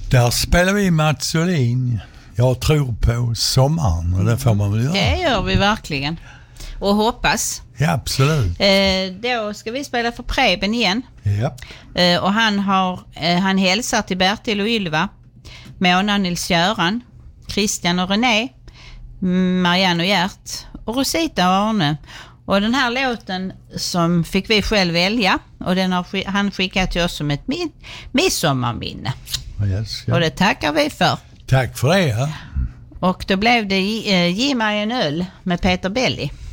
Där spelar vi Mats Olin. Jag tror på sommaren och det får man väl göra. Det gör vi verkligen. Och hoppas. Ja, absolut. Då ska vi spela för Preben igen. Ja. Och han hälsar till Bertil och Ylva, Mona, Nils-Göran, Christian och René, Marianne och Gert och Rosita och Arne. Och den här låten som fick vi själv välja, och den har han skickat till oss som ett midsommarminne. Yes, ja. Och det tackar vi för. Tack för det. Ja. Och då blev det Ge mig en öl med Peter Belli.